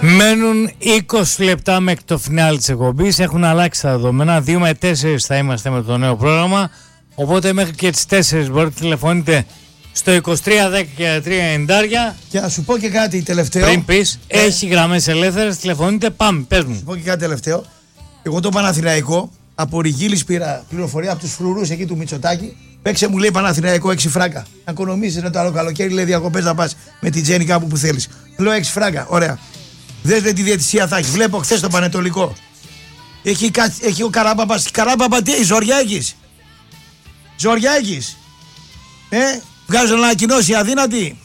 Μένουν 20 λεπτά μέχρι το φινάλι της εκπομπής. Έχουν αλλάξει τα δεδομένα. 2 με 4 θα είμαστε με το νέο πρόγραμμα. Οπότε μέχρι και τις 4 μπορείτε να τηλεφωνείτε στο 2310 και 390. Και να σου πω και κάτι τελευταίο. Πριν πεις, έχει γραμμές ελεύθερες, τηλεφωνείτε, πάμε, πες μου. Να σου πω και κάτι τελευταίο. Εγώ το Παναθηναϊκό, από Ριγίλης πήρα πληροφορία από τους φρουρούς εκεί του Μητσοτάκη. Παίξε μου λέει Παναθηναϊκό 6 φράγκα. Να οικονομήσεις το άλλο καλοκαίρι, λέει διακοπές να πας με την Τζέννη κάπου που θέλεις. Λέω 6 φράγκα, ωραία. Δες λέει τη διαιτησία θα έχει. Βλέπω χθες το Πανετολικό. Έχει ο Καράμπαμπας. Καράμπαμπα τι έχει, Ζοριάκης. Ζοριάκης. Βγάζουν να ανακοινώσει αδύνατη.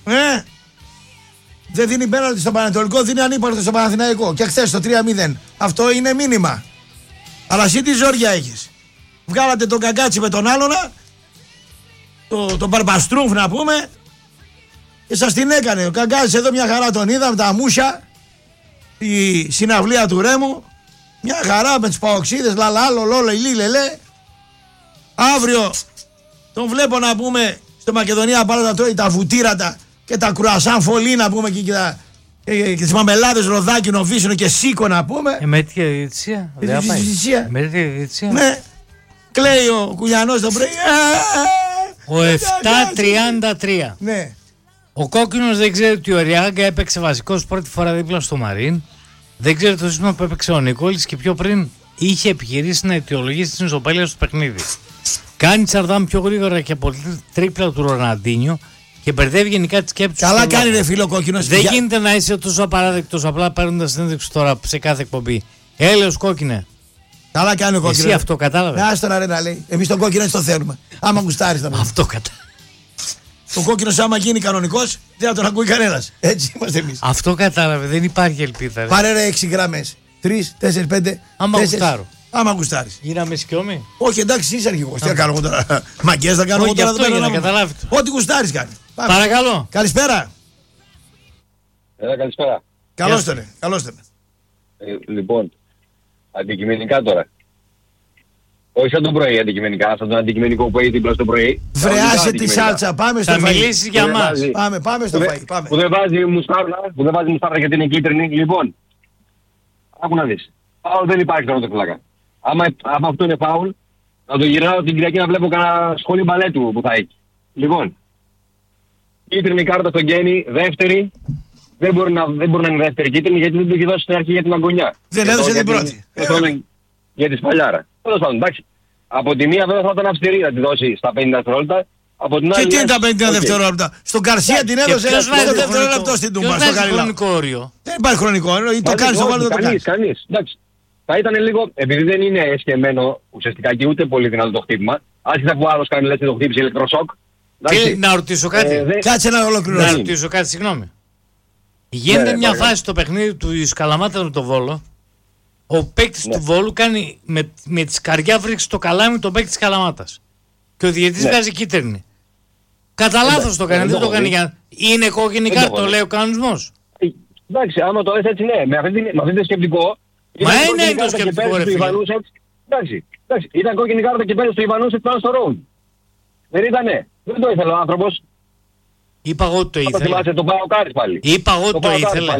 Δεν δίνει πέναλτι στο Πανετολικό, δίνει ανύπαρκτο στο Παναθηναϊκό. Και χθες το 3-0. Αυτό είναι μήνυμα. Αλλά εσύ τι ζόρια έχεις. Βγάλατε τον Καγκάτσι με τον άλλονα. Τον Μπαρμπαστρούμφ να πούμε. Και σας την έκανε. Ο Καγκάτσι εδώ μια χαρά τον είδα με τα μουσια. Η συναυλία του Ρέμου. Μια χαρά με τους παοξίδες. Λαλάλο, λόλο, ηλί, λελέ. Αύριο τον βλέπω να πούμε στο Μακεδονία πάρα τα τρώει τα βουτύρατα και τα κρουασάν φωλή να πούμε και τις μαμελάδες ροδάκινο βύσινο και σίκο να πούμε. Με τη διαιτησία. Με τη διαιτησία. Ναι. Κλαίει ο Κουλιανός το πρωί. Ο 7-33. Ναι. Ο κόκκινος δεν ξέρει ότι ο Ριάγκα έπαιξε βασικός πρώτη φορά δίπλα στο Μαρίν. Δεν ξέρει το σύστημα που έπαιξε ο Νικόλης και πιο πριν είχε επιχειρήσει να αιτιολογήσει την ισοπαλία στο παιχνίδι. Κάνει Τσαρδάμ πιο γρήγορα και από τρίπλα του Ροναντίνιο και μπερδεύει γενικά τη σκέψη του. Καλά κάνει ρε φίλο κόκκινος. Δεν γίνεται να είσαι τόσο απαράδεκτος απλά παίρνοντας συνέντευξη τώρα σε κάθε εκπομπή. Έλεος κόκκινε. Καλά κάνει ο κόκκινος. Εσύ αυτό κατάλαβε. Άστονα ρε να λέει. Εμείς τον κόκκινο έτσι το θέλουμε. Άμα γουστάρεις θα πούμε. Αυτό κατάλαβε. Ο κόκκινος άμα γίνει κανονικός δεν θα τον ακούει κανένας. Έτσι είμαστε εμείς. Αυτό κατάλαβε. Δεν υπάρχει ελπίδα. Πάρε ρε 6 γραμμές. 3, 4, 5. Άμα γουστάρω. Άμα γουστάρεις. Γίναμε σκιώμη. Όχι εντάξει είσαι αρχηγός. Τι θα κάνω εγώ τώρα. Μαγκές θα κάνω εγώ τώρα. Αυτό για να καταλάβει. Ό,τι γουστάρεις κάνει. Παρακαλώ. Καλησπέρα. Καλησπέρα. Καλώς τον. Καλώς τον. Λοιπόν, αντικειμενικά τώρα. Όχι σαν το πρωί αντικειμενικά, σαν το αντικειμενικό που έχει δίπλα στο πρωί. Βρεάσε τη σάλτσα, πάμε στο φαΐ. Θα μιλήσεις για μας. Πάμε στο φαΐ. Που δεν βάζει μουστάρδα γιατί είναι κίτρινη. Λοιπόν, άκου να δεις. Φάουλ δεν υπάρχει τώρα το φλάκα. Άμα αυτό είναι φάουλ, θα το γυρνάω την Κυριακή να βλέπω κανένα σχολείο μπαλέτου που θα έχει. Λοιπόν, κίτρινη κάρτα στον Γκένι, δεύτερη. Δεν μπορεί να είναι δεύτερη κίτρινη γιατί δεν το έχει δώσει στην αρχή για την αγωνιά. Δεν έδωσε την πρώτη. Για τη σπαλιάρα. Τέλος πάντων, εντάξει. Από τη μία βέβαια θα ήταν αυστηρή να τη δώσει στα 50 δευτερόλεπτα. Από την άλλη. Και τι είναι τα 50 δευτερόλεπτα. Στον Καρσία την έδωσε στο δευτερόλεπτο στην Τούμπα. Δεν υπάρχει χρονικό όριο. Δεν υπάρχει χρονικό όριο. Το κάνει, το βάλει, το κάνει. Κανείς. Εντάξει. Θα ήταν λίγο, επειδή δεν είναι εσκεμμένο ουσιαστικά και ούτε πολύ δυνατό το χτύπημα. Άσχετα που άλλος κάνει λες το χτύπησε ηλεκτροσόκ. Να ρωτήσω κάτι. Κάτσε να ολοκληρώσει. Να ρωτήσω κάτι, συγγνώμη. Γίνεται μια φάση στο παιχνίδι του Καλαμάτα με το Βόλο. Ο παίκτης του Βόλου κάνει με τη σκαριά βρίσκει το καλάμι τον παίκτη της Καλαμάτας. Και ο διαιτητής βγάζει κίτρινη. Κατά λάθος το κάνει, δεν το κάνει για. Είναι κόκκινη κάρτα, το λέει ο κανονισμός. Εντάξει, άμα το λες έτσι ναι, με αυτή το σκεπτικό. Μα είναι το σκεπτικό ρε φίλε. Εντάξει, ήταν κόκκινη κάρτα και πέρασε στο Ιβανούσετ πάνω στο Ρόουν. Δεν ήτανε, δεν το ήθελε ο άνθρωπος. Είπα εγώ ότι το ήθελε. Θυμάσαι τον Παοκάρης πάλι. Είπα εγώ ότι το ήθελε.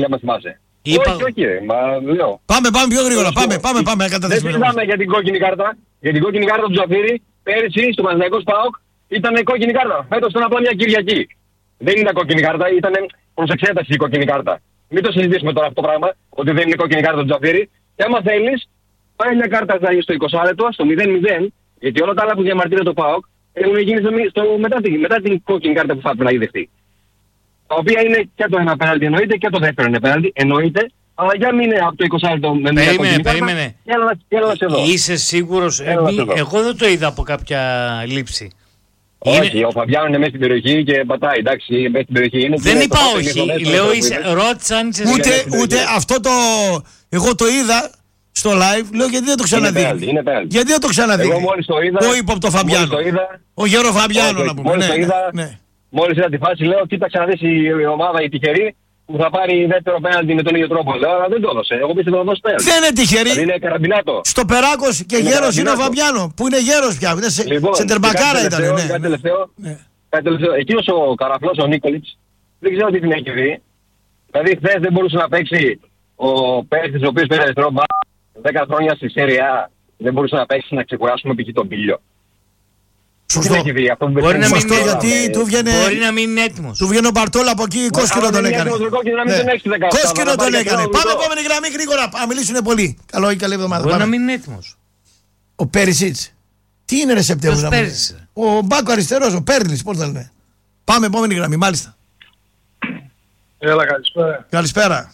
Όχι, λέω. Πάμε πιο γρήγορα. Πάμε. Δεν συζητάμε για την κόκκινη κάρτα. Για την κόκκινη κάρτα του Τζαφίρη πέρυσι στο Παναθηναϊκό ΠΑΟΚ ήταν κόκκινη κάρτα. Φέτος ήταν απλά μια Κυριακή. Δεν ήταν κόκκινη κάρτα, ήταν προς εξέταση η κόκκινη κάρτα. Μην το συζητήσουμε τώρα αυτό το πράγμα, ότι δεν είναι κόκκινη κάρτα του Τζαφίρη. Και άμα θέλεις, πάει μια κάρτα στο 20 λεπτό, στο 0-0, γιατί όλα τα άλλα που διαμαρτύρεται το ΠΑΟΚ έχουν γίνει μετά την κόκκινη κάρτα που θα έπρεπε να έχει δεχτεί. Τα οποία είναι και το ένα πέναλτι εννοείται και το δεύτερο είναι πέναλτι εννοείται, αλλά για μην είναι από το 20 λεπτό με μια κόκκινη κάρτα. Περίμενε. Έλα σε εδώ. Είσαι σίγουρος, εγώ δεν το είδα από κάποια λήψη. Όχι, ο Φαβιάνο είναι μέσα στην περιοχή και πατάει, εντάξει, μέσα στην περιοχή είναι. Δεν είπα όχι, λέω ρώτησα αν είσαι σίγουρος. Ούτε αυτό το, εγώ το είδα στο live, λέω γιατί δεν το ξαναδεί. Γιατί δεν το ξαναδεί. Εγώ μόλις το είδα. Ο ύποπτο Φαβιάνο. Ο γέρο Φαβιάνο να πούμε. Μόλις είδα τη φάση λέω κοίταξε να δεις η ομάδα η τυχερή που θα πάρει δεύτερο πέναλτι με τον ίδιο τρόπο. Λέω αλλά δεν το έδωσε. Εγώ πίστευα να δώσει πέναλτι. Δεν είναι τυχερή. Δηλαδή είναι καραμπινάτο. Στο Περάκος και γέρος είναι ο Φαβιάνο που είναι γέρος πια. Σε τερμπακάρα ήταν. Κάτι τελευταίο. Εκείνος ο Καραφλός ο Νίκολιτς δεν ξέρω τι την έχει δει. Δηλαδή χθες δεν μπορούσε να παίξει ο παίκτης ο οποίος παίζει αριστερό μπακ 10 χρόνια στη Σέρια, δεν μπορούσε να παίξει να ξεκουράσουμε π.χ. τον Πίλιο. Σωστό. Μπορεί να μην Σωστό, γιατί του βγαίνει. Μπορεί να μην είναι έτοιμος. Του βγαίνει ο Μπαρτόλα από εκεί, κόσκινο τον έκανε. Κόσκινο τον έκανε. Πάμε επόμενη γραμμή γρήγορα. Α, μιλήσουνε πολύ. Καλό ή καλή εβδομάδα. Μπορεί να μην είναι έτοιμος. Ο Πέρισιτς. Τι είναι ρε Σεπτέμβριο. Ο Μπάκο αριστερός, ο Πέρλης, πώς θα λένε. Πάμε επόμενη γραμμή, μάλιστα. Έλα, καλησπέρα. Καλησπέρα.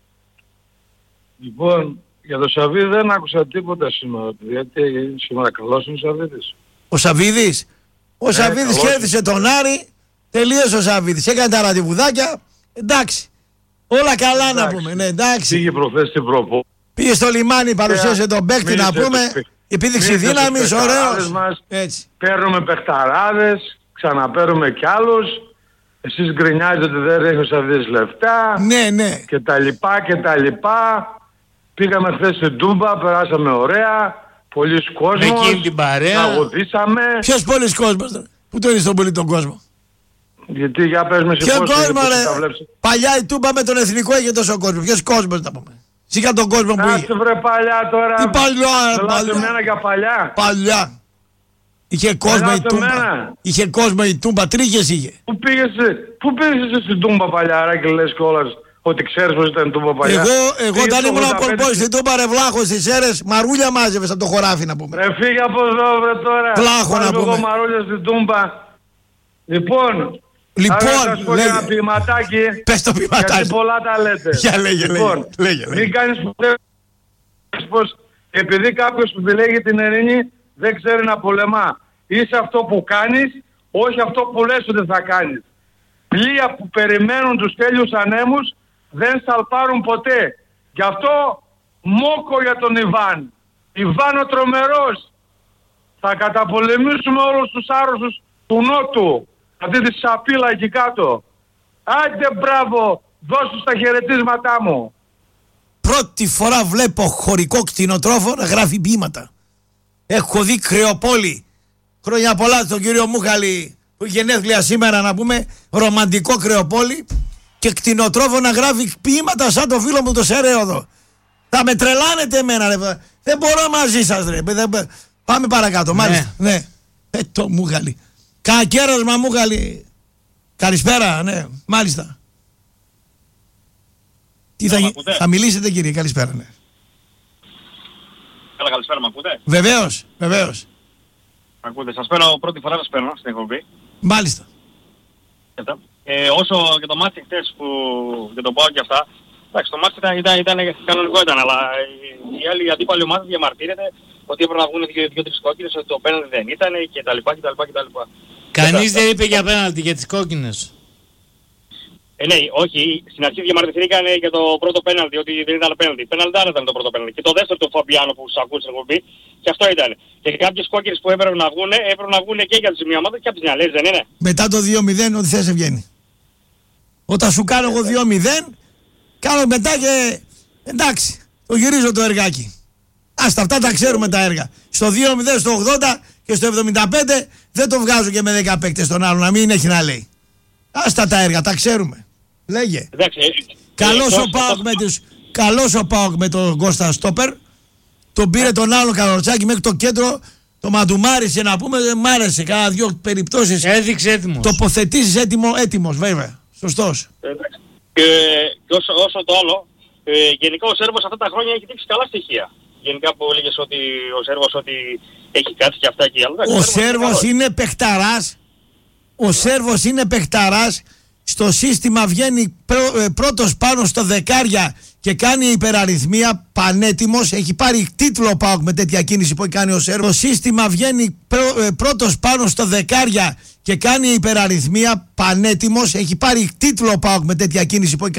Λοιπόν, για το Σαββίδη δεν άκουσα τίποτα σήμερα. Γιατί σήμερα καλός είναι ο Σαββίδης. Ο Σαββίδης. Ο Σαββίδης κέρδισε τον Άρη. Τελείωσε ο Σαββίδης. Έκανε τα ραντεβουδάκια. Εντάξει. Όλα καλά να πούμε. Ναι, εντάξει. Πήγε προχθές στην προπό. Πήγε στο λιμάνι, παρουσίασε τον παίκτη να πούμε. Επίδειξη δύναμης, ωραίος. Έτσι. Παίρνουμε παιχταράδες, ξαναπαίρνουμε κι άλλους. Εσείς γκρινιάζετε ότι δεν έχει ο Σαββίδης λεφτά. Ναι, ναι. Και τα λοιπά και τα λοιπά. Πήγαμε χθες στην Τούμπα, περάσαμε ωραία. Πολλοί κόσμος. Με εκείνη την παρέα. Τραγουδήσαμε. Ποιος πολλής κόσμος. Πού το είναι στον πολύ τον κόσμο. Γιατί για πες με Ποιο κόσμο ρε. Παλιά η Τούμπα με τον εθνικό είχε τόσο κόσμο. Ποιος κόσμος να πούμε. Σίγα τον κόσμο που είχε. Άσε βρε παλιά τώρα. Τι παλιά. Μένα για παλιά. Παλιά. Είχε κόσμο η Τούμπα. Είχε κόσμο η Τούμπα. Τρίχες είχε. Πού πήγες στην Τούμπα παλιά ρε και λες κιόλας ότι ξέρεις πως ήταν η Τούμπα παλιά. Εγώ όταν ήμουν από στην Τούμπα ρε βλάχο στις αίρες μαρούλια μάζευες από το χωράφι να πούμε. Ρε φύγε από εδώ βρε τώρα. Βλάχο να πούμε. Εγώ μαρούλια στην Τούμπα. Λοιπόν, θα σου πω ένα ποιηματάκι. Πες το ποιηματάκι. Γιατί πολλά τα λέτε. Για λέγε. Μην κάνεις ποτέ πως επειδή κάποιος που επιλέγει την ειρήνη δεν ξέρει να πολεμά. Είσαι αυτό που κάνεις, όχι αυτό που λες ότι θα κάνεις. Πλοία που περιμένουν τους τέλειους ανέμους δεν σαλπάρουν ποτέ. Γι' αυτό μόκο για τον Ιβάν. Ιβάν ο τρομερός. Θα καταπολεμήσουμε όλους τους άρρωστους του Νότου. Αυτή τη σαπίλα εκεί κάτω. Άντε μπράβο, δώσ' τους τα χαιρετίσματά μου. Πρώτη φορά βλέπω χωρικό κτηνοτρόφο να γράφει ποίηματα. Έχω δει Κρεοπόλη. Χρόνια πολλά στον κύριο Μούχαλη που είχε γενέθλια σήμερα να πούμε. Ρομαντικό Κρεοπόλη. Και κτηνοτρόφο να γράφει ποίηματα σαν το φίλο μου το Σερέοδο. Θα με τρελάνετε εμένα ρε. Δεν μπορώ μαζί σας ρε. Πάμε παρακάτω μάλιστα. Ναι. Το Μούχαλη. Κακέρασμα Μούχαλη. Καλησπέρα, ναι, μάλιστα. Τι θα μιλήσετε κύριε, καλησπέρα, ναι. Καλά, καλησπέρα, μ' ακούτε? Βεβαίως. Μ' ακούτε, σας παίρνω, πρώτη φορά σας παίρνω στην εκπομπή. Μάλιστα. Όσο και το μάτι χτες που δεν το πάω και αυτά, εντάξει, το μάτι ήταν κανονικό αλλά η άλλη αντίπαλη ομάδα διαμαρτύρεται ότι έπρεπε να βγουν δύο-τρεις κόκκινες, ότι το πέναλτι δεν ήταν και τα λοιπά. Κανείς δεν είπε για πέναλτι για τις κόκκινες. Ναι, όχι. Στην αρχή διαμαρτυρήθηκαν για το πρώτο πέναλτι, ότι δεν ήταν πέναλτι. Πέναλτι δεν ήταν το πρώτο πέναλτι. Και το δεύτερο του Φαμπιάνο που σας ακούω στην εκπομπή, και αυτό ήταν. Και κάποιες κόκκινες που έπρεπε να βγουν και για τις μία ομάδα και από τις μια, λες, δεν είναι? Μετά το 2-0 ό,τι θες βγαίνει. Όταν σου κάνω εγώ 2-0, κάνω μετά και εντάξει, το γυρίζω το εργάκι. Άστα, αυτά τα ξέρουμε τα έργα. Στο 2-0, στο 80 και στο 75 δεν το βγάζω και με 10 παίκτες στον άλλο, να μην έχει να λέει. Άστα τα έργα, τα ξέρουμε. Λέγε. Καλός ο ΠΑΟΚ με τον Κώστα Στόπερ. Τον πήρε τον άλλο Καλορτσάκη μέχρι το κέντρο. Το μαντουμάρισε να πούμε, μ' άρεσε. Κάνα δυο περιπτώσεις. Έδειξε έτοιμος. Τοποθετήσεις έτοιμος βέβαια. Σωστός. Και όσο το άλλο, γενικά ο Σέρβος αυτά τα χρόνια έχει δείξει καλά στοιχεία. Γενικά που έλεγες ότι ο Σέρβος ότι έχει κάτι και αυτά και άλλα. Ο Σέρβος είναι παιχταράς. Ο Σέρβος είναι παιχταράς. Στο σύστημα βγαίνει πρώτος πάνω στο δεκάρια και κάνει υπεραριθμία, πανέτοιμος. Έχει πάρει τίτλο ΠΑΟΚ με τέτοια κίνηση που έχει κάνει ο Σέρβος. Στο σύστημα βγαίνει πρώτος πάνω στο δεκάρια και κάνει υπεραριθμία, πανέτοιμος. Έχει πάρει τίτλο ΠΑΟΚ με τέτοια κίνηση που έχει κάνει.